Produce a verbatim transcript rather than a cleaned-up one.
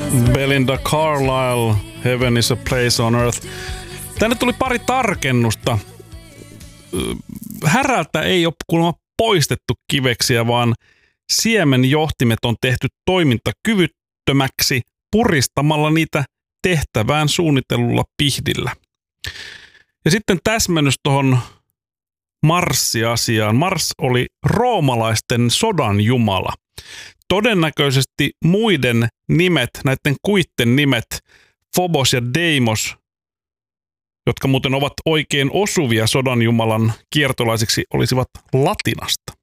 Belinda Carlisle, Heaven is a Place on Earth. Tänne tuli pari tarkennusta. Härältä ei ole kuulemma poistettu kiveksiä, vaan siemenjohtimet on tehty toimintakyvyttömäksi puristamalla niitä tehtävään suunnitellulla pihdillä. Ja sitten täsmennys tuohon Marssi-asiaan. Mars oli roomalaisten sodan jumala. Todennäköisesti muiden nimet, näiden kuitten nimet, Phobos ja Deimos, jotka muuten ovat oikein osuvia sodan jumalan kiertolaisiksi, olisivat latinasta.